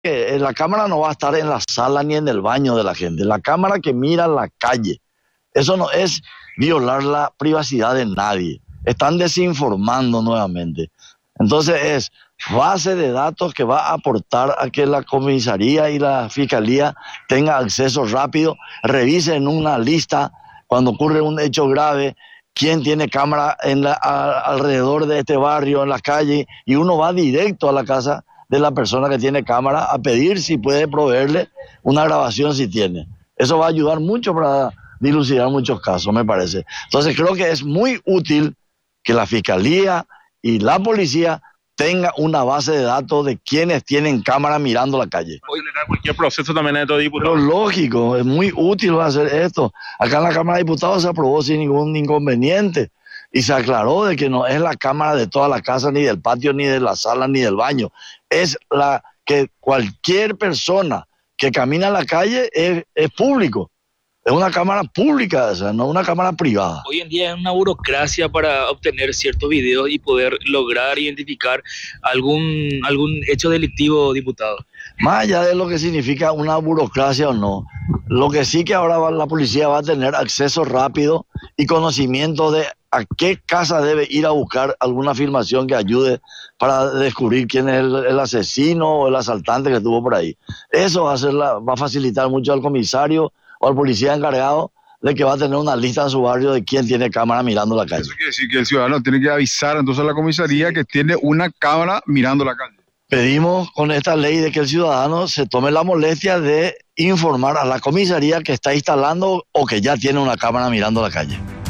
La cámara no va a estar en la sala ni en el baño de la gente. La cámara que mira la calle. Eso no es violar la privacidad de nadie. Están desinformando nuevamente. Entonces es base de datos que va a aportar a que la comisaría y la fiscalía tengan acceso rápido, revisen una lista cuando ocurre un hecho grave, quién tiene cámara alrededor de este barrio, en la calle, y uno va directo a la casa de la persona que tiene cámara a pedir si puede proveerle una grabación si tiene. Eso va a ayudar mucho para dilucidar muchos casos, me parece. Entonces creo que es muy útil que la fiscalía y la policía tenga una base de datos de quienes tienen cámara mirando la calle. Puede generar cualquier proceso también de estos diputados. Pero lógico, es muy útil hacer esto. Acá en la Cámara de Diputados se aprobó sin ningún inconveniente y se aclaró de que no es la cámara de toda la casa, ni del patio, ni de la sala, ni del baño. Es la que cualquier persona que camina en la calle es público. Es una cámara pública, o sea, no una cámara privada. Hoy en día es una burocracia para obtener ciertos videos y poder lograr identificar algún hecho delictivo, diputado. Más allá de lo que significa una burocracia o no, lo que sí que ahora la policía va a tener acceso rápido y conocimiento de a qué casa debe ir a buscar alguna filmación que ayude para descubrir quién es el asesino o el asaltante que estuvo por ahí. Eso va a facilitar mucho al comisario o al policía encargado de que va a tener una lista en su barrio de quién tiene cámara mirando la calle. Eso quiere decir que el ciudadano tiene que avisar entonces a la comisaría que tiene una cámara mirando la calle. Pedimos con esta ley de que el ciudadano se tome la molestia de informar a la comisaría que está instalando o que ya tiene una cámara mirando la calle.